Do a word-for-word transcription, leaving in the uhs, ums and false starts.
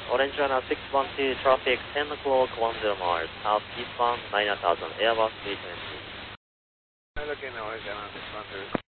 Orange runner six one two, traffic ten o'clock, one zero miles, south eastbound nine thousand, Airbus three twenty. Looking at Orange runner six one two.